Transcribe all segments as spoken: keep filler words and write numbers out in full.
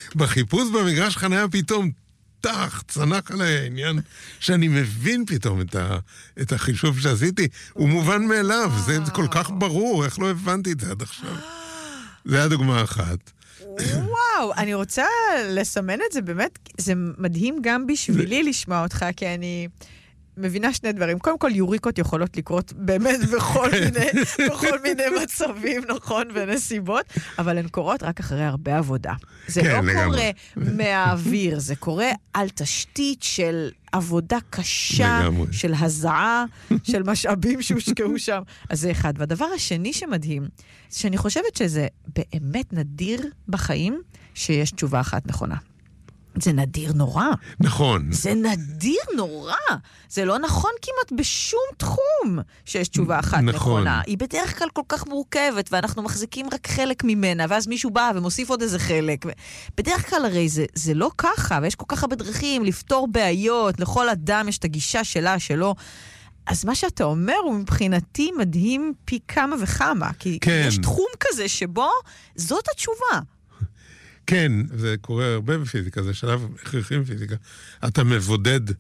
בחיפוש במגרש חניה פתאום, תח, צנח עליי העניין שאני מבין פתאום את, ה, את החישוב שעשיתי. הוא מובן מאליו, זה כל כך ברור, איך לא הבנתי את זה עד עכשיו. זה הדוגמה אחת. וואו, אני רוצה לסמן את זה, באמת, זה מדהים גם בשבילי לשמוע אותך, כי אני מבינה שני דברים. קודם כל, יוריקות יכולות לקרות באמת בכל מיני, בכל מיני מצבים, נכון, ונסיבות, אבל הן קורות רק אחרי הרבה עבודה. זה כן, לא לגמרי. קורה מהאוויר, זה קורה על תשתית של עבודה קשה, לגמרי. של הזעה, של משאבים שהושקעו שם. אז זה אחד. והדבר השני שמדהים, זה שאני חושבת שזה באמת נדיר בחיים שיש תשובה אחת נכונה. זה נדיר נורא. נכון. זה נדיר נורא. זה לא נכון כמעט בשום תחום שיש תשובה אחת נכון. נכונה. היא בדרך כלל כל כך מורכבת, ואנחנו מחזיקים רק חלק ממנה, ואז מישהו בא ומוסיף עוד איזה חלק. בדרך כלל הרי זה, זה לא ככה, ויש כל כך הרבה דרכים לפתור בעיות, לכל אדם יש את הגישה שלה, שלו. אז מה שאתה אומר הוא מבחינתי מדהים פי כמה וכמה, כי כן. יש תחום כזה שבו זאת התשובה. כן, זה קורה הרבה בפיזיקה, זה שלב הכרחי בפיזיקה. אתה מבודד את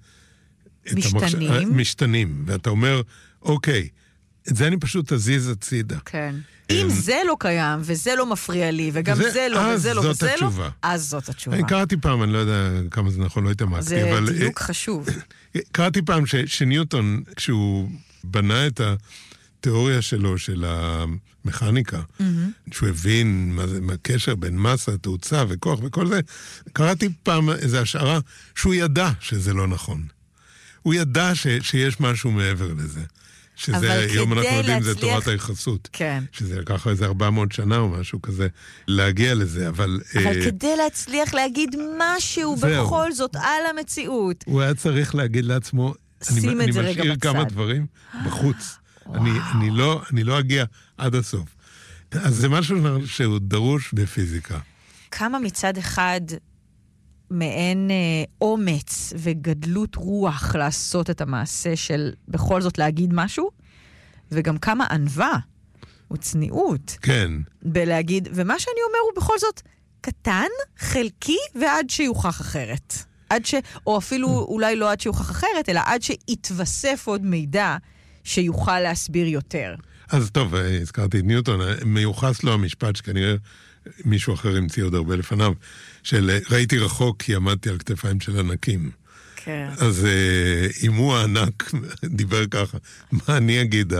משתנים. המחש... משתנים, ואתה אומר, אוקיי, את זה אני פשוט אזיז הצידה. כן. אם זה לא קיים, וזה לא מפריע לי, וגם זה- זה לא, אז וזה לא, זאת וזה לא, התשובה. אז זאת התשובה. אני קראתי פעם, אני לא יודע כמה זה נכון, לא התאמצתי, זה אבל... דיוק חשוב. קראתי פעם ש, שניוטון, כשהוא בנה את התיאוריה שלו, של המכניקה, mm-hmm. שהוא הבין מה זה, מה הקשר בין מסה, תאוצה וכוח וכל זה, קראתי פעם איזו השערה שהוא ידע שזה לא נכון. הוא ידע ש, שיש משהו מעבר לזה. שזה, היום אנחנו יודעים, זה להצליח... תורת היחסות. כן. שזה ככה איזה ארבע מאות שנה או משהו כזה, להגיע לזה, אבל... אבל אה, כדי להצליח להגיד משהו זהו. בכל זאת על המציאות, הוא היה צריך להגיד לעצמו, אני, שים אני את זה רגע משאיר כמה בצד. דברים בחוץ. אני, אני, לא, אני לא אגיע עד הסוף. אז זה משהו שהוא דרוש בפיזיקה. כמה מצד אחד מעין אה, אומץ וגדלות רוח לעשות את המעשה של בכל זאת להגיד משהו, וגם כמה ענווה וצניעות כן. בלהגיד, ומה שאני אומר הוא בכל זאת קטן, חלקי, ועד שיוכח אחרת. עד ש... או אפילו אולי לא עד שיוכח אחרת, אלא עד שיתווסף עוד מידע שיוכל להסביר יותר. אז טוב, הזכרתי את ניוטון, מיוחס לו המשפט שכנראה מישהו אחר המציא עוד הרבה לפניו, של ראיתי רחוק כי עמדתי על כתפיים של ענקים. כן. אז אם הוא הענק דיבר ככה, מה אני אגיד?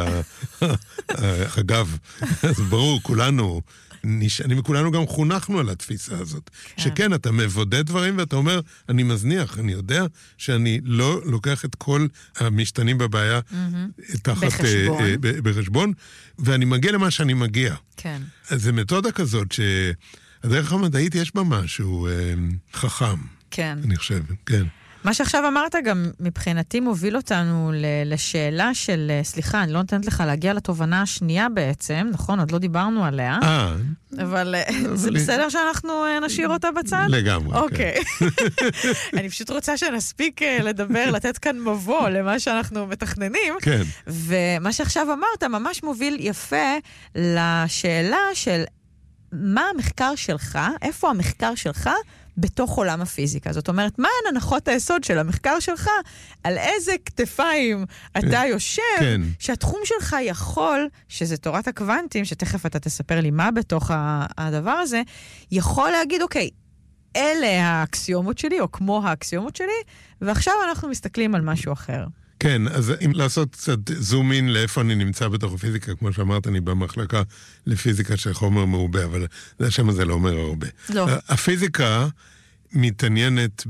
אגב, אז ברור, כולנו נשענים, וכולנו גם חונכנו על התפיסה הזאת. כן. שכן, אתה מבודד דברים ואתה אומר, אני מזניח, אני יודע שאני לא לוקח את כל המשתנים בבעיה תחת בחשבון. אה, ב- בחשבון, ואני מגיע למה שאני מגיע. כן. אז זו מתודה כזאת שהדרך המדעית יש בה משהו אה, חכם, כן. אני חושב, כן. מה שעכשיו אמרת גם מבחינתי מוביל אותנו ל- לשאלה של, סליחה, אני לא נותנת לך להגיע לתובנה השנייה בעצם, נכון? עוד לא דיברנו עליה, אה, אבל אה, זה בסדר שאנחנו אה, נשאיר אותה בצד? לגמרי, כן. אוקיי. אני פשוט רוצה שנספיק אה, לדבר, לתת כאן מבוא למה שאנחנו מתכננים. כן. ומה שעכשיו אמרת ממש מוביל יפה לשאלה של מה המחקר שלך, איפה המחקר שלך בתוך עולם הפיזיקה. זאת אומרת, מה הן הנחות היסוד של המחקר שלך, על איזה כתפיים אתה יושב, כן. שהתחום שלך יכול, שזה תורת הקוונטים, שתכף אתה תספר לי מה בתוך הדבר הזה, יכול להגיד, אוקיי, אלה האקסיומות שלי, או כמו האקסיומות שלי, ועכשיו אנחנו מסתכלים על משהו אחר. כן, אז אם לעשות קצת זום אין לאיפה אני נמצא בתוך הפיזיקה, כמו שאמרת, אני במחלקה לפיזיקה של חומר מעובה, אבל זה השם הזה לא אומר הרבה. לא. הפיזיקה מתעניינת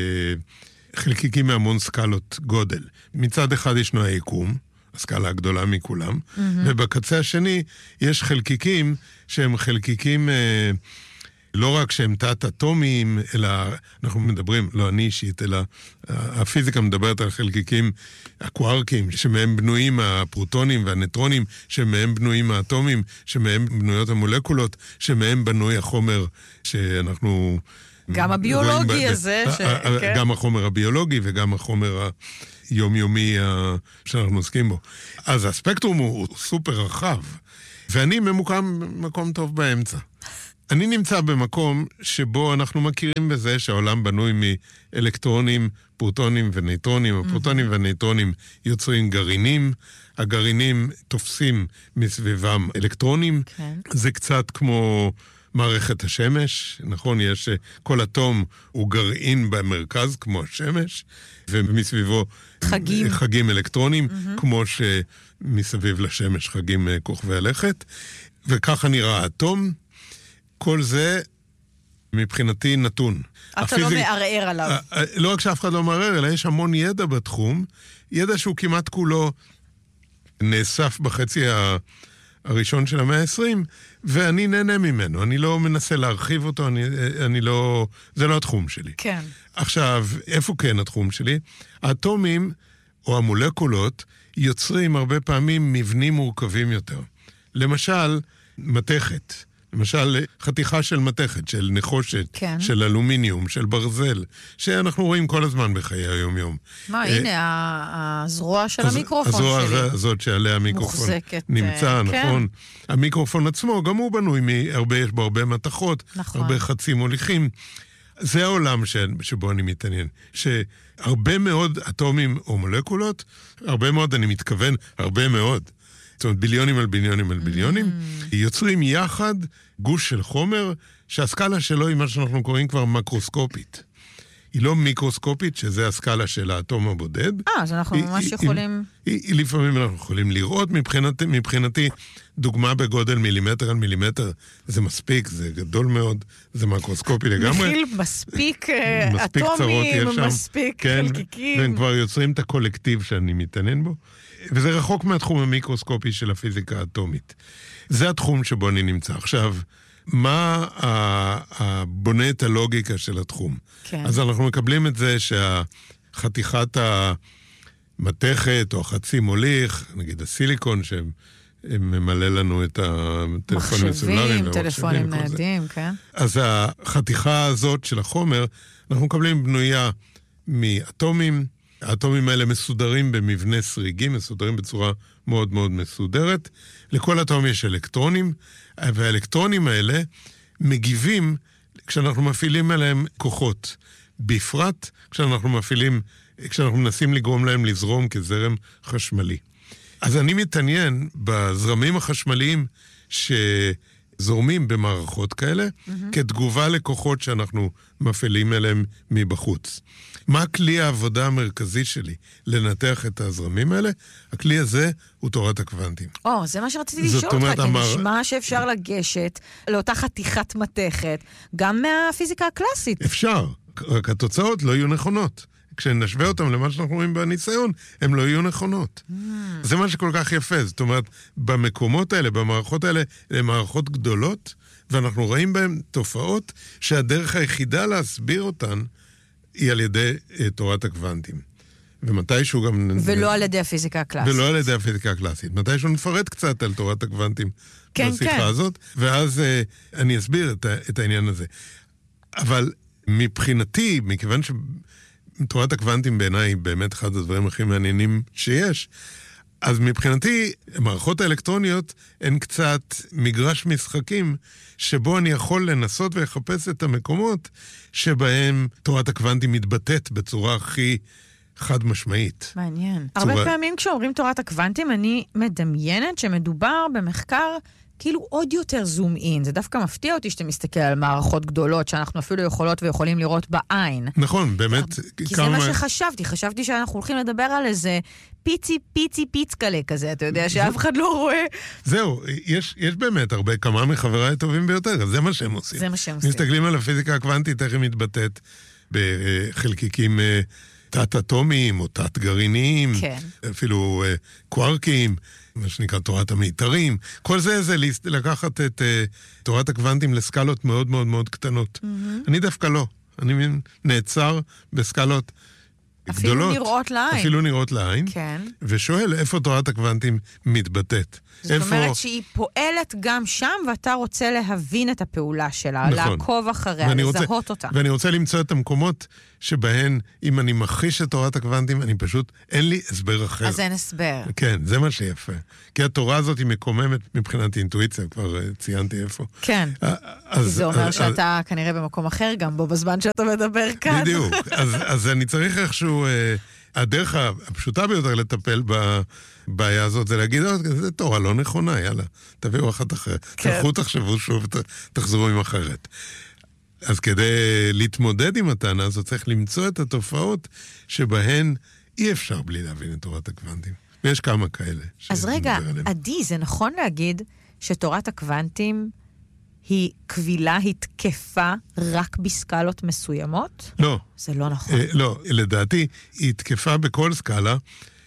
בחלקיקים מהמון סקלות גודל. מצד אחד ישנו היקום, הסקלה הגדולה מכולם, mm-hmm. ובקצה השני יש חלקיקים שהם חלקיקים... אה, לא רק שהם תת-אטומיים, אלא אנחנו מדברים, לא אני אישית, אלא הפיזיקה מדברת על חלקיקים הקווארקים, שמהם בנויים הפרוטונים והנטרונים, שמהם בנויים האטומים, שמהם בנויות המולקולות, שמהם בנוי החומר שאנחנו... גם הביולוגי הזה. ש... גם החומר הביולוגי וגם החומר היומיומי שאנחנו עוסקים בו. אז הספקטרום הוא סופר רחב, ואני ממוקם מקום טוב באמצע. אני נמצא במקום שבו אנחנו מכירים בזה שהעולם בנוי מאלקטרונים, פרוטונים ונייטרונים. Mm-hmm. הפרוטונים והנייטרונים יוצרים גרעינים, הגרעינים תופסים מסביבם אלקטרונים. כן. זה קצת כמו מערכת השמש, נכון? יש כל אטום הוא גרעין במרכז כמו השמש, ומסביבו חגים, חגים אלקטרונים, mm-hmm. כמו שמסביב לשמש חגים כוכבי הלכת, וככה נראה האטום. כל זה מבחינתי נתון. אתה הפיזיק... לא מערער עליו. לא רק שאף אחד לא מערער, אלא יש המון ידע בתחום, ידע שהוא כמעט כולו נאסף בחצי ה... הראשון של המאה ה-עשרים, ואני נהנה ממנו. אני לא מנסה להרחיב אותו, אני, אני לא... זה לא התחום שלי. כן. עכשיו, איפה כן התחום שלי? האטומים, או המולקולות, יוצרים הרבה פעמים מבנים מורכבים יותר. למשל, מתכת. למשל, חתיכה של מתכת, של נחושת, כן. של אלומיניום, של ברזל, שאנחנו רואים כל הזמן בחיי היום-יום. מה, הנה, הזרוע של המיקרופון שלי. הזרוע הזאת שעליה המיקרופון נמצא, נכון? המיקרופון עצמו, גם הוא בנוי מהרבה, יש בו הרבה מתכות, הרבה חצים מוליכים. זה העולם שבו אני מתעניין, שהרבה מאוד אטומים או מולקולות, הרבה מאוד, אני מתכוון, הרבה מאוד, זאת אומרת, ביליונים על ביליונים על ביליונים, mm. יוצרים יחד גוש של חומר, שהסקאלה שלו היא מה שאנחנו קוראים כבר מקרוסקופית. היא לא מיקרוסקופית, שזה הסקאלה של האטום הבודד. אה, אז אנחנו היא, ממש היא, יכולים... היא, היא, לפעמים אנחנו יכולים לראות, מבחינת, מבחינתי, דוגמה בגודל מילימטר על מילימטר, זה מספיק, זה גדול מאוד, זה מקרוסקופי לגמרי. מכיל מספיק, מספיק אטומים, מספיק כן, חלקיקים. והם כבר יוצרים את הקולקטיב שאני מתעניין בו. וזה רחוק מהתחום המיקרוסקופי של הפיזיקה האטומית. זה התחום שבו אני נמצא. עכשיו, מה הבונה את הלוגיקה של התחום? כן. אז אנחנו מקבלים את זה שהחתיכת המתכת או החצי מוליך, נגיד הסיליקון שממלא לנו את הטלפונים הסלולריים. מחשבים, טלפונים ניידים, כן. אז החתיכה הזאת של החומר, אנחנו מקבלים בנויה מאטומים, האטומים האלה מסודרים במבנה סריגים, מסודרים בצורה מאוד מאוד מסודרת. לכל אטום יש אלקטרונים, והאלקטרונים האלה מגיבים כשאנחנו מפעילים עליהם כוחות. בפרט כשאנחנו מפעילים, כשאנחנו מנסים לגרום להם לזרום כזרם חשמלי. אז אני מתעניין בזרמים החשמליים שזורמים במערכות כאלה, mm-hmm. כתגובה לכוחות שאנחנו מפעילים עליהם מבחוץ. מה כלי העבודה המרכזי שלי? לנתח את הזרמים האלה? הכלי הזה הוא תורת הקוונטים. או, זה מה שרציתי לשאול אותך, כי המר... נשמע שאפשר לגשת לאותה חתיכת מתכת, גם מהפיזיקה הקלאסית. אפשר, רק התוצאות לא יהיו נכונות. כשנשווה אותם למה שאנחנו רואים בניסיון, הן לא יהיו נכונות. Mm. זה מה שכל כך יפה. זאת אומרת, במקומות האלה, במערכות האלה, הן מערכות גדולות, ואנחנו רואים בהן תופעות שהדרך היחידה להסביר אותן, היא על ידי uh, תורת הקוונטים. ומתישהו גם... ולא על ידי הפיזיקה הקלאסית. ולא על ידי הפיזיקה הקלאסית. מתישהו נפרט קצת על תורת הקוונטים כן, בשיחה כן. הזאת, ואז uh, אני אסביר את, את העניין הזה. אבל מבחינתי, מכיוון שתורת הקוונטים בעיניי היא באמת אחד הדברים הכי מעניינים שיש, אז מבחינתי, המערכות האלקטרוניות הן קצת מגרש משחקים, שבו אני יכול לנסות ולחפש את המקומות שבהם תורת הקוונטים מתבטאת בצורה הכי חד משמעית. מעניין. צורה... הרבה פעמים כשאומרים תורת הקוונטים, אני מדמיינת שמדובר במחקר כאילו עוד יותר זום אין. זה דווקא מפתיע אותי שאתה מסתכל על מערכות גדולות שאנחנו אפילו יכולות ויכולים לראות בעין. נכון, באמת. כי כמה... זה מה שחשבתי. חשבתי שאנחנו הולכים לדבר על איזה פיצי פיצי פיצקלה כזה, אתה יודע, שאף אחד לא רואה. זהו, יש, יש באמת הרבה, כמה מחבריי הטובים ביותר, זה מה שהם עושים. זה מה שהם עושים. מסתכלים על הפיזיקה הקוונטית, איך היא מתבטאת בחלקיקים תת-אטומיים או תת-גרעיניים, כן. אפילו קווארקים, מה שנקרא תורת המיתרים. כל זה זה לקחת את תורת הקוונטים לסקלות מאוד מאוד מאוד קטנות. Mm-hmm. אני דווקא לא. אני נעצר בסקלות אפילו גדולות. נראות לעין. אפילו נראות לעין. כן. ושואל איפה תורת הקוונטים מתבטאת. זאת איפה... אומרת שהיא פועלת גם שם, ואתה רוצה להבין את הפעולה שלה, נכון. לעקוב אחריה, לזהות רוצה, אותה. ואני רוצה למצוא את המקומות שבהן, אם אני מכחיש את תורת הקוונטים, אני פשוט, אין לי הסבר אחר. אז אין הסבר. כן, זה מה שיפה. כי התורה הזאת היא מקוממת מבחינת אינטואיציה, כבר uh, ציינתי איפה. כן. אז, כי זה אומר אז, שאתה אז... כנראה במקום אחר גם בו, בזמן שאתה מדבר כאן. בדיוק. אז, אז אני צריך איכשהו... Uh, הדרך הפשוטה ביותר לטפל בבעיה הזאת זה להגיד, זה תורה לא נכונה, יאללה, תביאו אחת אחרת. כן. תלכו, תחשבו שוב, תחזרו עם אחרת. אז כדי להתמודד עם הטענה הזאת, צריך למצוא את התופעות שבהן אי אפשר בלי להבין את תורת הקוונטים. ויש כמה כאלה. אז רגע, עדי, זה נכון להגיד שתורת הקוונטים היא קבילה, היא תקפה רק בסקלות מסוימות? לא. זה לא נכון. אה, לא, לדעתי, היא תקפה בכל סקלה.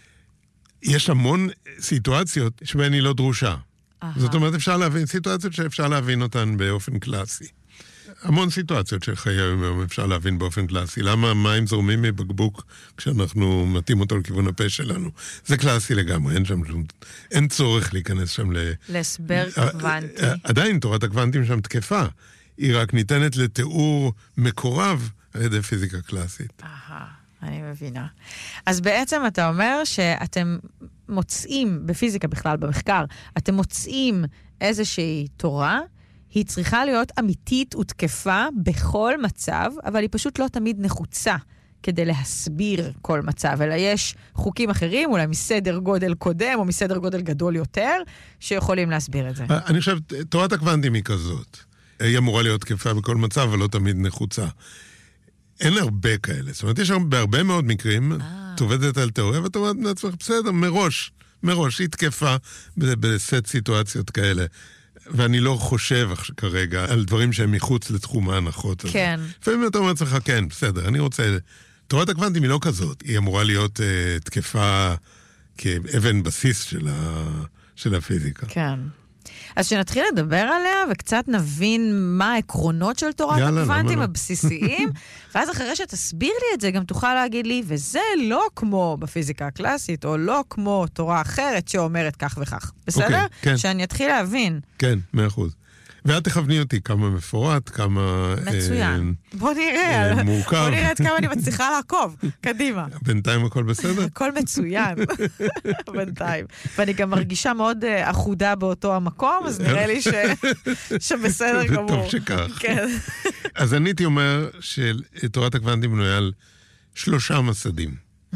יש המון סיטואציות שבהן היא לא דרושה. Aha. זאת אומרת, אפשר להבין, סיטואציות שאפשר להבין אותן באופן קלאסי. המון סיטואציות של חיי היום אפשר להבין באופן קלאסי. למה מים זורמים מבקבוק כשאנחנו מתאים אותו לכיוון הפה שלנו? זה קלאסי לגמרי, אין שם שום... אין צורך להיכנס שם ל... להסבר קוונטי. עדיין תורת הקוונטים שם תקפה. היא רק ניתנת לתיאור מקורב על ידי פיזיקה קלאסית. אהה, אני מבינה. אז בעצם אתה אומר שאתם מוצאים, בפיזיקה בכלל, במחקר, אתם מוצאים איזושהי תורה, היא צריכה להיות אמיתית ותקפה בכל מצב, אבל היא פשוט לא תמיד נחוצה כדי להסביר כל מצב, אלא יש חוקים אחרים, אולי מסדר גודל קודם, או מסדר גודל גדול יותר, שיכולים להסביר את זה. אני חושב, תורת הקוונטים היא כזאת. היא אמורה להיות תקפה בכל מצב, אבל לא תמיד נחוצה. אין הרבה כאלה. זאת אומרת, יש בהרבה מאוד מקרים, את עובדת על תיאוריה, ואת אומרת לעצמך, בסדר, מראש, מראש, היא תקפה בסט סיטואציות כאלה. ואני לא חושב כרגע על דברים שהם מחוץ לתחום ההנחות הזה. כן. לפעמים אתה אומר לך, כן, בסדר, אני רוצה... תורת הקוונטים היא לא כזאת. היא אמורה להיות uh, תקפה כאבן בסיס של, ה... של הפיזיקה. כן. אז שנתחיל לדבר עליה וקצת נבין מה העקרונות של תורת יאללה, הקוונטים הבסיסיים, ואז אחרי שתסביר לי את זה, גם תוכל להגיד לי, וזה לא כמו בפיזיקה הקלאסית, או לא כמו תורה אחרת שאומרת כך וכך. בסדר? Okay, כן. שאני אתחיל להבין. כן, מאה אחוז. ואת תכווני אותי כמה מפורט, כמה... מצוין. אה, בוא נראה. אה, מורכב. בוא נראה את כמה אני מצליחה לעקוב. קדימה. בינתיים הכל בסדר? הכל מצוין. בינתיים. ואני גם מרגישה מאוד uh, אחודה באותו המקום, אז נראה לי ש... שבסדר גמור. טוב שכך. כן. אז אני הייתי אומר שתורת הקוונטים בנויה על שלושה מסדים.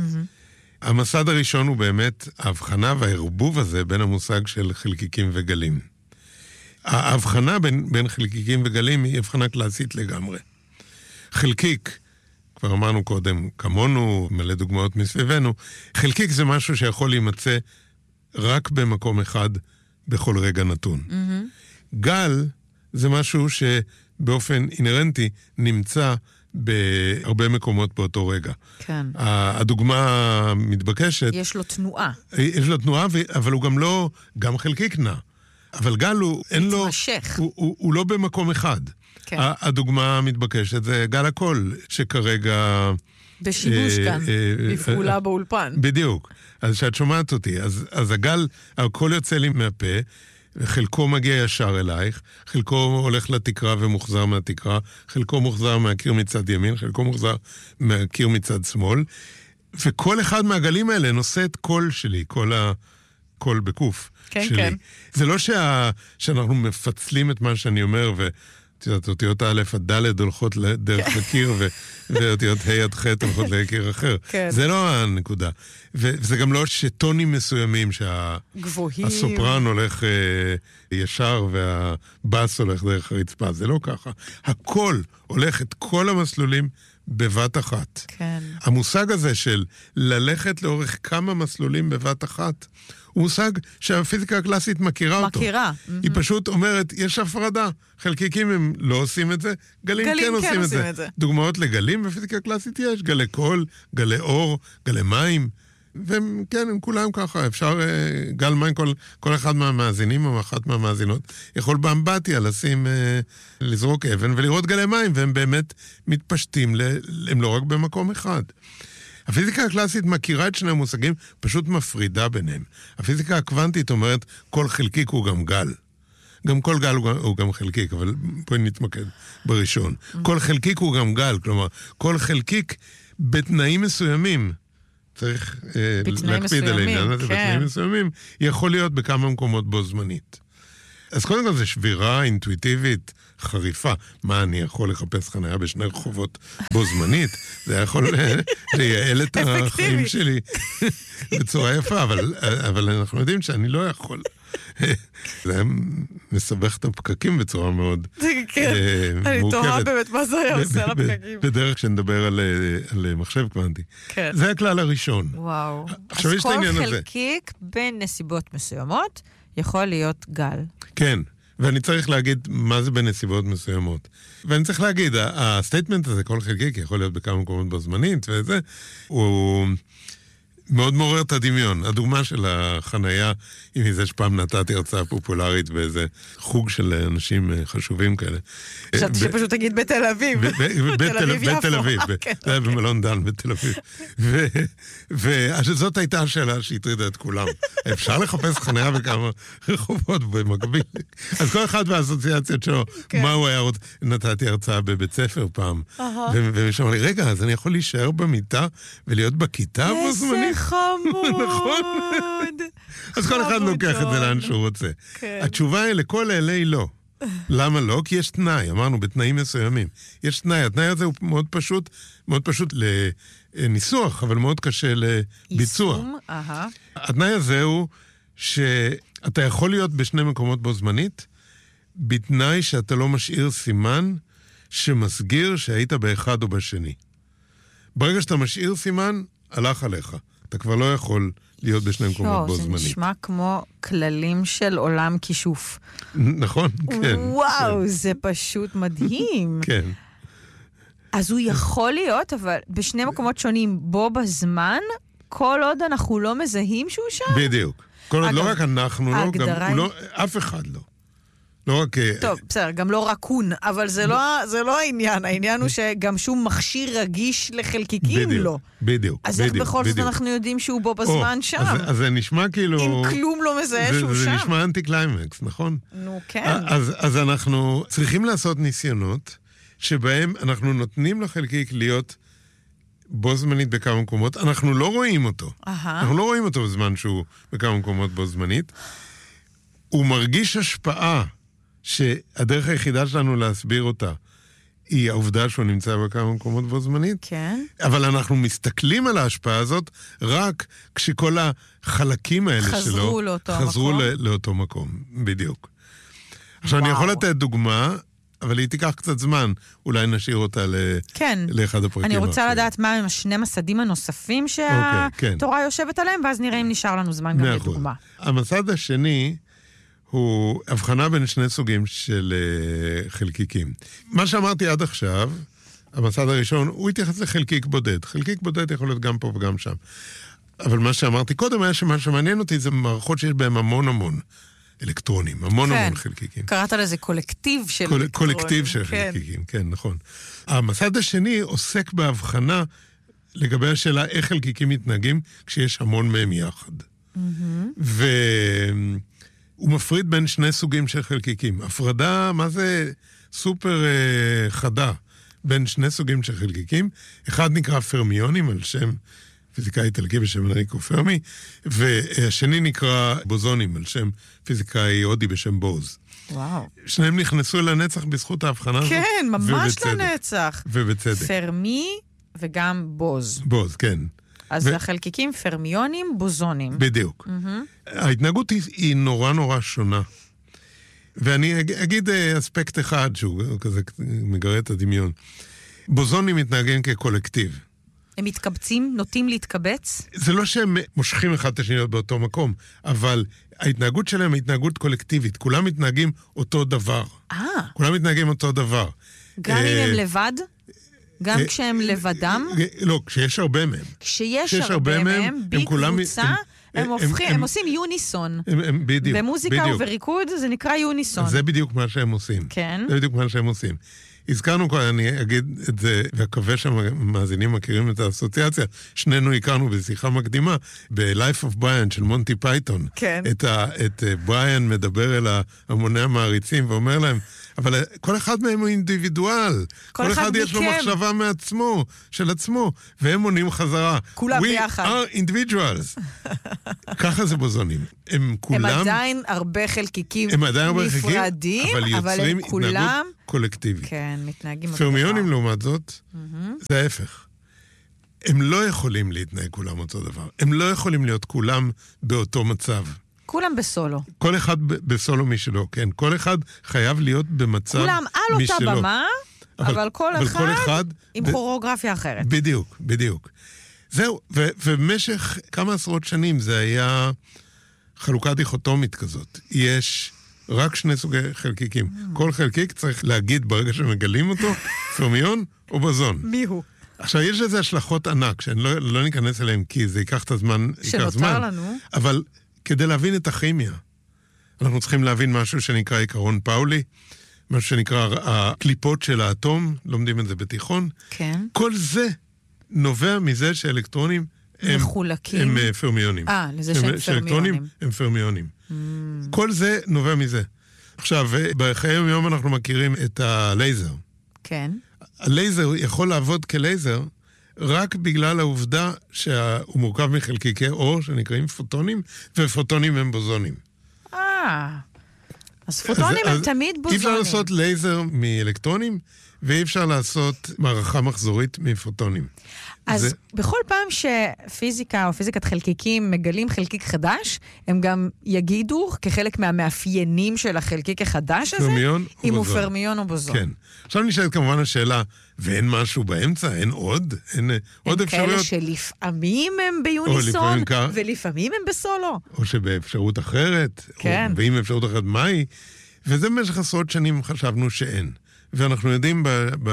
המסד הראשון הוא באמת ההבחנה והערבוב הזה בין המושג של חלקיקים וגלים. ההבחנה בין, בין חלקיקים וגלים היא הבחנה קלאסית לגמרי. חלקיק, כבר אמרנו קודם, כמונו, מלא דוגמאות מסביבנו, חלקיק זה משהו שיכול להימצא רק במקום אחד בכל רגע נתון. Mm-hmm. גל זה משהו שבאופן אינרנטי נמצא בהרבה מקומות באותו רגע. כן. הדוגמה המתבקשת... יש לו תנועה. יש לו תנועה, אבל הוא גם לא, גם חלקיק נע. אבל גל הוא, אין לו... מתמשך. הוא, הוא, הוא לא במקום אחד. כן. הדוגמה המתבקשת זה גל הקול, שכרגע... בשימוש אה, כאן, אה, בפעולה אה, באולפן. בדיוק. אז שאת שומעת אותי, אז, אז הגל, הקול יוצא לי מהפה, חלקו מגיע ישר אלייך, חלקו הולך לתקרה ומוחזר מהתקרה, חלקו מוחזר מהקיר מצד ימין, חלקו מוחזר מהקיר מצד שמאל, וכל אחד מהגלים האלה נושא את קול שלי, כל ה... קול בקוף כן, שלי. כן. זה לא שה... שאנחנו מפצלים את מה שאני אומר, ואת אותיות א' עד ד' הולכות דרך הקיר, ו... ואותיות ה' עד ח' הולכות לקיר אחר. כן. זה לא הנקודה. וזה גם לא שטונים מסוימים, שהסופרן הולך אה, ישר, והבאס הולך דרך הרצפה. זה לא ככה. הכל הולך את כל המסלולים בבת אחת. כן. המושג הזה של ללכת לאורך כמה מסלולים בבת אחת, הוא מושג שהפיזיקה הקלאסית מכירה אותו. מכירה. היא פשוט אומרת, יש הפרדה. חלקיקים הם לא עושים את זה, גלים, גלים כן, כן עושים, עושים את, זה. את זה. דוגמאות לגלים בפיזיקה הקלאסית יש, גלי קול, גלי אור, גלי מים, והם, כן, הם כולם ככה. אפשר, גל מים, כל, כל אחד מהמאזינים או אחת מהמאזינות, יכול באמבטיה לשים, לזרוק אבן ולראות גלי מים, והם באמת מתפשטים, הם לא רק במקום אחד. הפיזיקה הקלאסית מכירה את שני המושגים, פשוט מפרידה ביניהם. הפיזיקה הקוונטית אומרת, כל חלקיק הוא גם גל. גם כל גל הוא גם, הוא גם חלקיק, אבל בואי נתמקד בראשון. כל חלקיק הוא גם גל, כלומר, כל חלקיק בתנאים מסוימים, צריך אה, להקפיד על העניין הזה, כן. בתנאים מסוימים, יכול להיות בכמה מקומות בו זמנית. אז קודם כל זה שבירה אינטואיטיבית חריפה. מה, אני יכול לחפש חניה בשני רחובות בו זמנית? זה יכול לייעל את החיים שלי בצורה יפה, אבל, אבל אנחנו יודעים שאני לא יכול. זה היה מסבך את הפקקים בצורה מאוד מורכבת. אני תוהה באמת מה זה היה עושה לפקקים. בדרך שנדבר על מחשב קוונטי. זה הכלל הראשון. וואו. אז כל חלקיק בין נסיבות מסוימות יכול להיות גל. כן, ואני צריך להגיד מה זה בנסיבות מסוימות. ואני צריך להגיד, הסטייטמנט הזה, כל חלקיק יכול להיות בכמה מקומות בזמנית, וזה, הוא מאוד מעורר את הדמיון. הדוגמה של החנייה, אם היא זה שפעם נתתי הרצאה פופולרית באיזה חוג של אנשים חשובים כאלה. חשבתי שפשוט תגיד בתל אביב. בתל אביב יפו. בתל אביב, זה היה במלון דן בתל אביב. וזאת הייתה השאלה שהטרידה את כולם. אפשר לחפש חנייה בכמה רחובות במקביל. אז כל אחד והאסוציאציות שלו, מה הוא היה רוצה, נתתי הרצאה בבית ספר פעם. ומישהו אמר לי, רגע, אז אני יכול להישאר במיטה ולהיות בכיתה בו זמנית? חמוד. אז כל אחד לוקח את זה לאן שהוא רוצה. התשובה היא לכל אלה היא לא. למה לא? כי יש תנאי, אמרנו, בתנאים מסוימים. יש תנאי, התנאי הזה הוא מאוד פשוט, מאוד פשוט לניסוח, אבל מאוד קשה לביצוע. יישום, אהה. התנאי הזה הוא שאתה יכול להיות בשני מקומות בו זמנית, בתנאי שאתה לא משאיר סימן שמסגיר שהיית באחד או בשני. ברגע שאתה משאיר סימן, הלך עליך. אתה כבר לא יכול להיות בשני מקומות בו זמנית. זה נשמע כמו כללים של עולם כישוף. נכון, כן. וואו, זה פשוט מדהים. כן. אז הוא יכול להיות, אבל בשני מקומות שונים בו בזמן, כל עוד אנחנו לא מזהים שהוא שם? בדיוק. כל עוד לא רק אנחנו לא, גם אף אחד לא. לא רק... טוב, בסדר, גם לא רקון, אבל זה לא, זה לא העניין. העניין הוא שגם שום מכשיר רגיש לחלקיקים בדיוק, לא. בדיוק, אז בדיוק, איך בכל זאת אנחנו יודעים שהוא בו בזמן או, שם? אז, אז זה נשמע כאילו... אם כלום לא מזהה זה, שהוא זה שם. זה נשמע אנטי קליימקס, נכון? נו, כן. אז, אז אנחנו צריכים לעשות ניסיונות שבהם אנחנו נותנים לחלקיק להיות בו זמנית בכמה מקומות. אנחנו לא רואים אותו. אהה. אנחנו לא רואים אותו בזמן שהוא בכמה מקומות בו זמנית. הוא מרגיש השפעה שהדרך היחידה שלנו להסביר אותה היא העובדה שהוא נמצא בכמה מקומות בו זמנית. כן. אבל אנחנו מסתכלים על ההשפעה הזאת רק כשכל החלקים האלה חזרו שלו לאותו חזרו מקום. לא, לאותו מקום, בדיוק. עכשיו וואו. אני יכול לתת דוגמה, אבל היא תיקח קצת זמן, אולי נשאיר אותה ל... כן. לאחד הפרקים. אני רוצה האחרים. לדעת מה הם השני מסדים הנוספים שהתורה okay, כן. יושבת עליהם, ואז נראה אם נשאר לנו זמן גם לדוגמה. המסד השני הוא הבחנה בין שני סוגים של uh, חלקיקים. מה שאמרתי עד עכשיו, המסד הראשון, הוא התייחס לחלקיק בודד. חלקיק בודד יכול להיות גם פה וגם שם. אבל מה שאמרתי קודם היה שמה שמעניין אותי זה מערכות שיש בהם המון המון אלקטרונים, המון כן. המון חלקיקים. קראת לזה קולקטיב של קול, אלקטרונים. קולקטיב של כן. חלקיקים, כן, נכון. המסד השני עוסק בהבחנה לגבי השאלה איך חלקיקים מתנהגים כשיש המון מהם יחד. Mm-hmm. ו... הוא מפריד בין שני סוגים של חלקיקים. הפרדה, מה זה סופר אה, חדה בין שני סוגים של חלקיקים. אחד נקרא פרמיונים, על שם פיזיקאי איטלקי בשם אנריקו פרמי, והשני נקרא בוזונים, על שם פיזיקאי הודי בשם בוז. וואו. שניהם נכנסו לנצח בזכות ההבחנה הזאת. כן, ממש ובצדק. לנצח. ובצדק. פרמי וגם בוז. בוז, כן. אז ו... החלקיקים פרמיונים, בוזונים. בדיוק. Mm-hmm. ההתנהגות היא, היא נורא נורא שונה. ואני אגיד אספקט אחד שהוא כזה מגרה את הדמיון. בוזונים מתנהגים כקולקטיב. הם מתקבצים, נוטים להתקבץ? זה לא שהם מושכים אחד את השני באותו מקום, אבל ההתנהגות שלהם היא התנהגות קולקטיבית. כולם מתנהגים אותו דבר. אה. כולם מתנהגים אותו דבר. גם אם הם לבד? גם כשהם לבדם? לא, כשיש הרבה מהם. כשיש הרבה מהם, בקבוצה, הם הופכים, הם עושים יוניסון. בדיוק. במוזיקה ובריקוד זה נקרא יוניסון. זה בדיוק מה שהם עושים. כן. זה בדיוק מה שהם עושים. הזכרנו כבר, אני אגיד את זה, והקווה שהמאזינים מכירים את האסוציאציה, שנינו הכרנו בשיחה מקדימה, ב-Life of Brian של מונטי פייתון. כן. את, ה, את בריאן מדבר אל המוני המעריצים ואומר להם, אבל כל אחד מהם הוא אינדיבידואל. כל, כל אחד, אחד יש לו מחשבה מעצמו, של עצמו, והם מונים חזרה. כולם ביחד. We are individuals. ככה זה בוזונים. הם כולם... הם עדיין הרבה חלקיקים הם עדיין הרבה נפרדים, חלקיקים, אבל יוצרים אבל כולם... התנהגות קולקטיבית. כן, מתנהגים... פרמיונים לעומת זאת, mm-hmm. זה ההפך. הם לא יכולים להתנהג כולם אותו דבר. הם לא יכולים להיות כולם באותו מצב. כולם בסולו. כל אחד בסולו משלו, כן. כל אחד חייב להיות במצב משלו. כולם על אותה במה, אבל, אבל, כל, אבל אחד כל אחד עם ב... כוריאוגרפיה אחרת. בדיוק, בדיוק. זהו, ו- ובמשך כמה עשרות שנים זה היה חלוקה דיכוטומית כזאת. יש רק שני סוגי חלקיקים. Mm. כל חלקיק צריך להגיד ברגע שמגלים אותו, פרמיון או בוזון. מי הוא? עכשיו, יש לזה השלכות ענק, שאני לא, לא ניכנס אליהם, כי זה ייקח את הזמן, שנותר זמן. לנו. אבל כדי להבין את הכימיה, אנחנו צריכים להבין משהו שנקרא עיקרון פאולי, משהו שנקרא הקליפות של האטום, לומדים את זה בתיכון. כן. כל זה נובע מזה שאלקטרונים הם, מחולקים. הם פרמיונים. אה, לזה שהם פרמיונים. הם פרמיונים. Mm. כל זה נובע מזה. עכשיו, בחיי היום אנחנו מכירים את הלייזר. כן. הלייזר יכול לעבוד כלייזר רק בגלל העובדה שהוא מורכב מחלקיקי אור שנקראים פוטונים, ופוטונים הם בוזונים. אה, אז פוטונים הם תמיד בוזונים. אי אפשר לעשות לייזר מאלקטרונים, ואי אפשר לעשות מערכה מחזורית מפוטונים. אז זה... בכל פעם שפיזיקה או פיזיקת חלקיקים מגלים חלקיק חדש, הם גם יגידו כחלק מהמאפיינים של החלקיק החדש הזה, אם הוא פרמיון או בוזון. כן. עכשיו נשאלת כמובן השאלה, ואין משהו באמצע? אין עוד? אין עוד אפשרויות? הם כאלה שלפעמים הם ביוניסון, ולפעמים הם בסולו. או שבאפשרות אחרת, כן. או ואם אפשרות אחרת, מהי? וזה במשך עשרות שנים חשבנו שאין. ואנחנו יודעים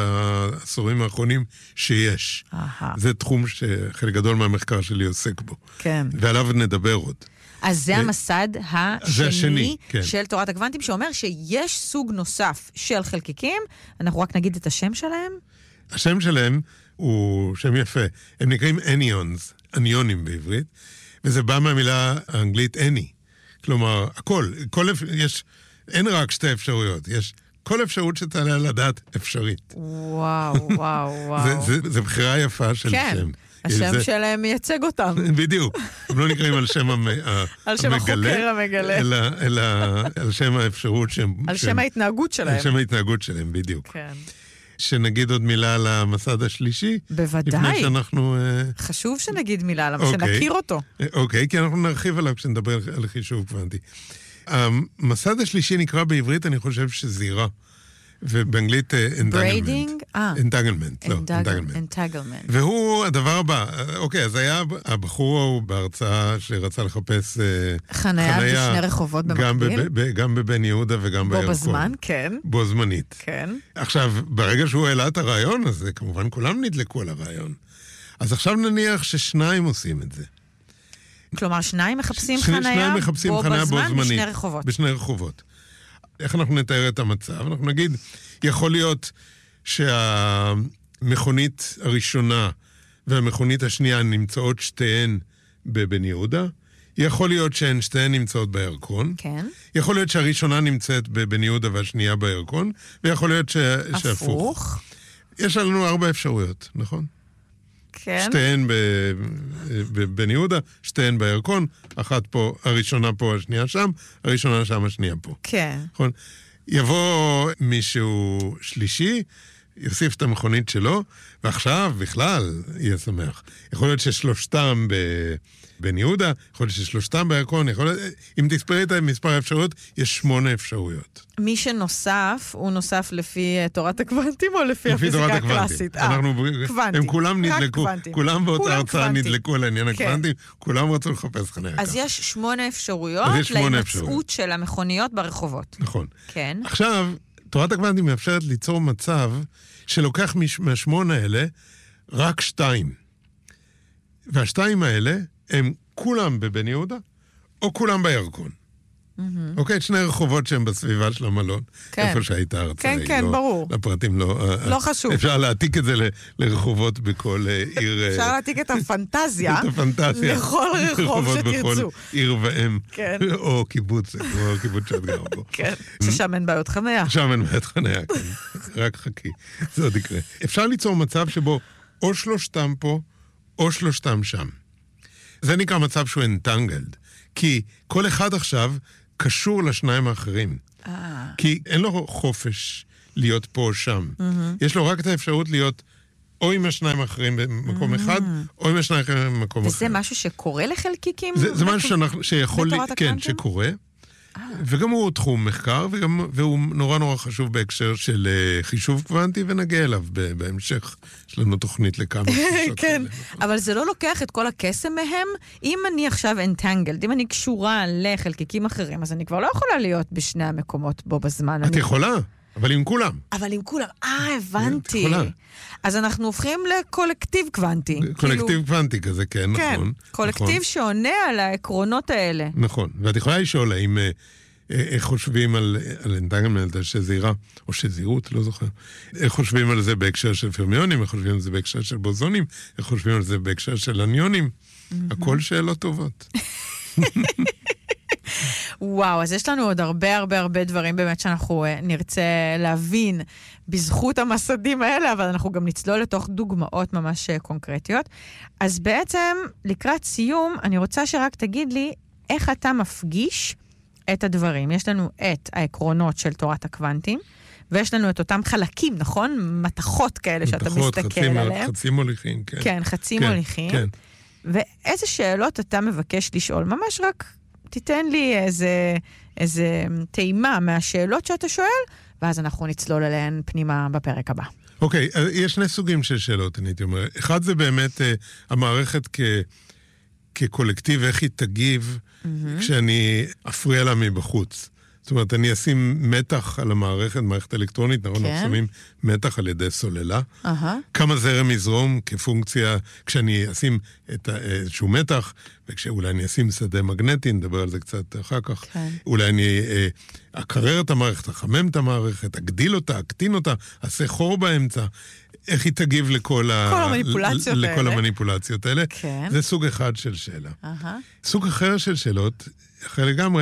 בעשורים האחרונים שיש. זה תחום שחלק גדול מהמחקר שלי עוסק בו. כן. ועליו נדבר עוד. אז זה המסד השני, השני כן. של תורת הקוונטים, שאומר שיש סוג נוסף של חלקיקים. אנחנו רק נגיד את השם שלהם. השם שלהם הוא שם יפה. הם נקראים אניונס, אניונים בעברית, וזה בא מהמילה האנגלית any. כלומר, הכל, כל, יש, אין רק שתי אפשרויות, יש... כל אפשרות שתעלה על הדעת אפשרית. וואו, וואו, וואו. זה, זה, זה בחירה יפה של כן, שם. השם זה... שלהם מייצג אותם. בדיוק. הם לא נקראים על שם המ... על שם המגלה, החוקר המגלה. אלא, אלא על שם האפשרות שהם... על שהם... שם ההתנהגות שלהם. על שם ההתנהגות שלהם, בדיוק. כן. שנגיד עוד מילה על המסד השלישי. בוודאי. לפני שאנחנו... חשוב שנגיד מילה עליו, okay. שנכיר אותו. אוקיי, okay, כי אנחנו נרחיב עליו כשנדבר על חישוב קוונטי. המסד השלישי נקרא בעברית, אני חושב שזירה. ובאנגלית בריידינג? אנטגלמנט. אנטגלמנט. והוא הדבר הבא. אוקיי, אז היה הבחור ההוא בהרצאה שרצה לחפש חניה בשני רחובות במקביל. גם בבן יהודה וגם בירקון. בו בזמן, כן. בו זמנית. כן. עכשיו, ברגע שהוא העלה את הרעיון הזה, כמובן כולם נדלקו על הרעיון. אז עכשיו נניח ששניים עושים את זה. כלומר, שניים מחפשים חניה בו בזמן בשני רחובות. בשני רחובות. איך אנחנו נתאר את המצב? אנחנו נגיד, יכול להיות שהמכונית הראשונה והמכונית השנייה נמצאות שתיהן בבן יהודה, יכול להיות שהן שתיהן נמצאות בירקון, כן. יכול להיות שהראשונה נמצאת בבן יהודה והשנייה בירקון, ויכול להיות ש... שהפוך. יש לנו ארבע אפשרויות, נכון? כן. שתיהן בבן יהודה, שתיהן בירקון, אחת פה, הראשונה פה, השנייה שם, הראשונה שם, השנייה פה. כן. נכון? יבוא מישהו שלישי, יוסיף את המכונית שלו, ועכשיו בכלל יהיה שמח. יכול להיות ששלושתם בבן יהודה, יכול להיות ששלושתם בירקון, יכול להיות, אם תספרי את מספר האפשרויות, יש שמונה אפשרויות. מי שנוסף, הוא נוסף לפי תורת הקוונטים או לפי הפיזיקה הקלאסית? אנחנו, הם כולם נדלקו, כולם באותה הרצאה נדלקו על העניין הקוונטים, כולם רצו לחפש חניה. אז יש שמונה אפשרויות להימצאות של המכוניות ברחובות. נכון. כן. עכשיו, תורת הקוונטים מאפשרת ליצור מצב שלוקח מהשמונה האלה רק שתיים. והשתיים האלה הם כולם בבן יהודה, או כולם בירקון. אוקיי, שני רחובות שהם בסביבה של המלון, איפה שהיית ארצה. כן, כן, ברור. לפרטים לא... לא חשוב. אפשר להעתיק את זה לרחובות בכל עיר... אפשר להעתיק את הפנטזיה. את הפנטזיה. לכל רחוב שתרצו. בכל עיר ואם. כן. או קיבוץ, כמו קיבוץ שאת גר בו. כן, ששם אין בעיות חניה. שם אין בעיות חניה, כן. רק חכי. זה עוד יקרה. אפשר ליצור מצב שבו או שלושתם פה, או שלושתם שם. זה נקרא מצב שהוא entangled. כי כל אחד עכשיו קשור לשניים האחרים. כי אין לו חופש להיות פה או שם. יש לו רק את האפשרות להיות או עם השניים האחרים במקום אחד, או עם השניים האחרים במקום אחר. וזה משהו שקורה לחלקיקים? זה משהו שיכול, כן, שקורה. וגם הוא תחום מחקר, והוא נורא נורא חשוב בהקשר של חישוב קוונטי, ונגיע אליו בהמשך. יש לנו תוכנית לכמה פגישות. כן, אבל זה לא לוקח את כל הקסם מהם. אם אני עכשיו entangled, אם אני קשורה לחלקיקים אחרים, אז אני כבר לא יכולה להיות בשני המקומות בו בזמן. את יכולה, אבל עם כולם. אבל עם כולם, אה, הבנתי. אז אנחנו הופכים לקולקטיב קוונטי. קולקטיב קוונטי כזה, כן, נכון. כן, קולקטיב שעונה על העקרונות האלה. נכון, ואת יכולה לשאול האם... איך חושבים על אנטנגלמנט, שזהירה, או שזהירות, לא זוכר. איך חושבים על זה בהקשר של פרמיונים, איך חושבים על זה בהקשר של בוזונים, איך חושבים על זה בהקשר של אניונים. הכל שאלות טובות. וואו, אז יש לנו עוד הרבה הרבה הרבה דברים באמת שאנחנו נרצה להבין בזכות המסדים האלה, אבל אנחנו גם נצלול לתוך דוגמאות ממש קונקרטיות. אז בעצם, לקראת סיום, אני רוצה שרק תגיד לי איך אתה מפגיש את הדברים. יש לנו את העקרונות של תורת הקוונטים, ויש לנו את אותם חלקים, נכון? מתחות כאלה שאתה מתחות, מסתכל חצי, עליהם. חצי מוליכים, כן. כן, חצי כן, מוליכים. כן. ואיזה שאלות אתה מבקש לשאול? ממש רק תיתן לי איזה, איזה טעימה מהשאלות שאתה שואל, ואז אנחנו נצלול עליהן פנימה בפרק הבא. אוקיי, יש שני סוגים של שאלות, אני הייתי אומר. אחד זה באמת המערכת כ... כקולקטיב, איך היא תגיב mm-hmm. כשאני אפריע לה מבחוץ. זאת אומרת, אני אשים מתח על המערכת, מערכת אלקטרונית, נכון? אנחנו שמים מתח על ידי סוללה. Uh-huh. כמה זרם יזרום כפונקציה, כשאני אשים את איזשהו מתח, וכשאולי אני אשים שדה מגנטי, נדבר על זה קצת אחר כך. כן. אולי אני אה, אקרר את המערכת, אחמם את המערכת, אגדיל אותה, אקטין אותה, אעשה חור באמצע. איך היא תגיב לכל ה... המניפולציות ל- האלה. לכל המניפולציות האלה. כן. זה סוג אחד של שאלה. Uh-huh. סוג אחר של שאלות, אחר לגמרי,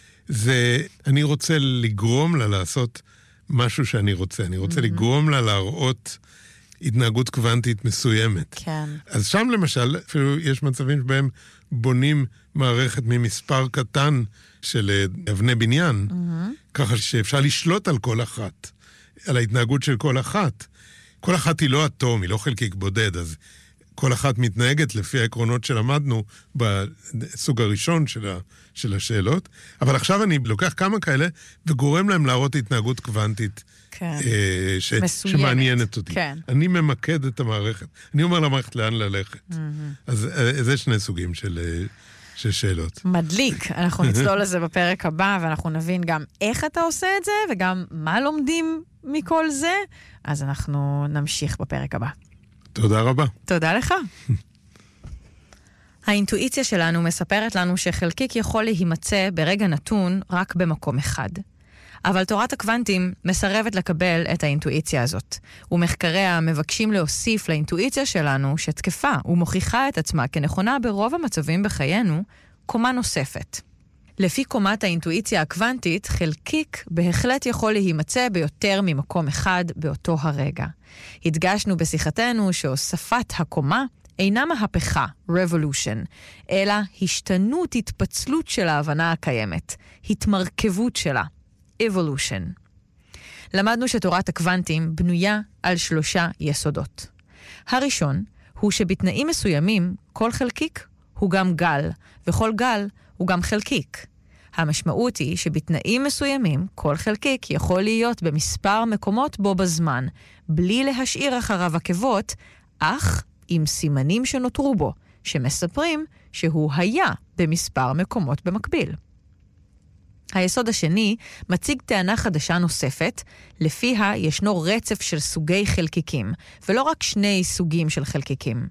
זה אני רוצה לגרום לה לעשות משהו שאני רוצה. אני רוצה mm-hmm. לגרום לה להראות התנהגות קוונטית מסוימת. כן. אז שם למשל, אפילו יש מצבים שבהם בונים מערכת ממספר קטן של אבני בניין, mm-hmm. ככה שאפשר לשלוט על כל אחת, על ההתנהגות של כל אחת. כל אחת היא לא אטום, היא לא חלקיק בודד, אז כל אחת מתנהגת לפי העקרונות שלמדנו בסוג הראשון של, ה, של השאלות, אבל עכשיו אני לוקח כמה כאלה וגורם להם להראות התנהגות קוונטית כן. אה, ש, שמעניינת אותי. כן. אני ממקד את המערכת. אני אומר למערכת לאן ללכת. Mm-hmm. אז אה, זה שני סוגים של... אה, של שאלות. מדליק. אנחנו נצלול לזה בפרק הבא, ואנחנו נבין גם איך אתה עושה את זה, וגם מה לומדים מכל זה. אז אנחנו נמשיך בפרק הבא. תודה רבה. תודה לך. האינטואיציה שלנו מספרת לנו שחלקיק יכול להימצא ברגע נתון רק במקום אחד. אבל תורת הקוונטים מסרבת לקבל את האינטואיציה הזאת, ומחקריה מבקשים להוסיף לאינטואיציה שלנו שתקפה ומוכיחה את עצמה כנכונה ברוב המצבים בחיינו, קומה נוספת. לפי קומת האינטואיציה הקוונטית, חלקיק בהחלט יכול להימצא ביותר ממקום אחד באותו הרגע. הדגשנו בשיחתנו שהוספת הקומה אינה מהפכה, revolution, אלא השתנות, התפצלות של ההבנה הקיימת, התמרכבות שלה, evolution. למדנו שתורת הקוונטים בנויה על שלושה יסודות. הראשון הוא שבתנאים מסוימים כל חלקיק הוא גם גל, וכל גל הוא גם חלקיק. המשמעות היא שבתנאים מסוימים כל חלקיק יכול להיות במספר מקומות בו בזמן, בלי להשאיר אחריו עקבות, אך עם סימנים שנותרו בו, שמספרים שהוא היה במספר מקומות במקביל. היסוד השני מציג טענה חדשה נוספת, לפיה ישנו רצף של סוגי חלקיקים, ולא רק שני סוגים של חלקיקים.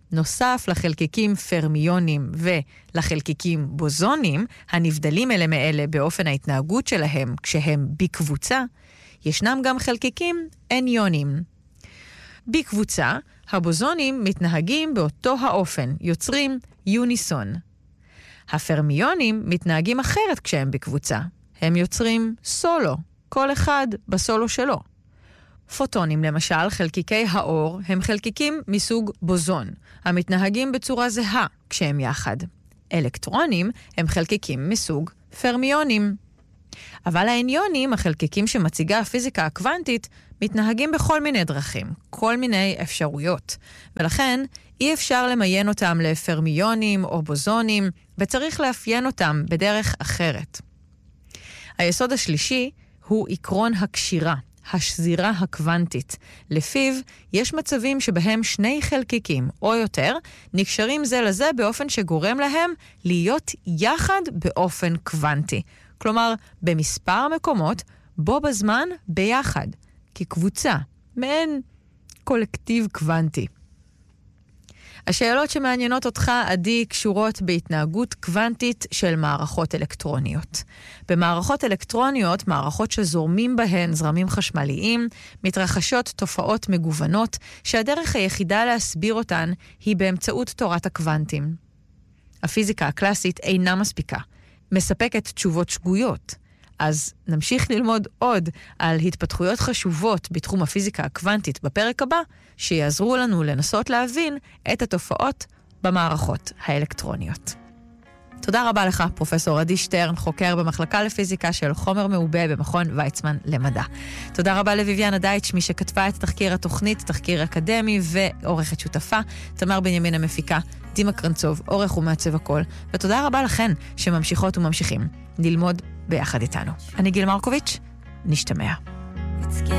נוסף לחלקיקים פרמיונים ולחלקיקים בוזונים, הנבדלים אלה מאלה באופן ההתנהגות שלהם כשהם בקבוצה, ישנם גם חלקיקים אניונים. בקבוצה, הבוזונים מתנהגים באותו האופן, יוצרים יוניסון. הפרמיונים מתנהגים אחרת כשהם בקבוצה. הם יוצרים סולו, כל אחד בסולו שלו. פוטונים למשל, חלקיקי האור, הם חלקיקים מסוג בוזון, המתנהגים בצורה זהה כשהם יחד. אלקטרונים הם חלקיקים מסוג פרמיונים. אבל האניונים, החלקיקים שמציגה הפיזיקה הקוונטית, מתנהגים בכל מיני דרכים, כל מיני אפשרויות. ולכן אי אפשר למיין אותם לפרמיונים או בוזונים, וצריך לאפיין אותם בדרך אחרת. היסוד השלישי הוא עקרון הקשירה, השזירה הקוונטית. לפיו יש מצבים שבהם שני חלקיקים או יותר נקשרים זה לזה באופן שגורם להם להיות יחד באופן קוונטי. כלומר, במספר מקומות בו בזמן ביחד, כקבוצה, מעין קולקטיב קוונטי. השאלות שמעניינות אותך, עדי, קשורות בהתנהגות קוונטית של מערכות אלקטרוניות. במערכות אלקטרוניות, מערכות שזורמים בהן זרמים חשמליים, מתרחשות תופעות מגוונות, שהדרך היחידה להסביר אותן היא באמצעות תורת הקוונטים. הפיזיקה הקלאסית אינה מספיקה, מספקת תשובות שגויות. אז נמשיך ללמוד עוד על התפתחויות חשובות בתחום הפיזיקה הקוונטית בפרק הבא, שיעזרו לנו לנסות להבין את התופעות במערכות האלקטרוניות. תודה רבה לך, פרופסור עדי שטרן, חוקר במחלקה לפיזיקה של חומר מעובה במכון ויצמן למדע. תודה רבה לויביאנה דייטש, מי שכתבה את תחקיר התוכנית, תחקיר אקדמי ועורכת שותפה, תמר בנימין המפיקה, דימה קרנצוב, עורך ומעצב הכל, ותודה רבה לכן שממשיכות וממשיכים ללמוד ביחד איתנו. אני גיל מרקוביץ', נשתמע.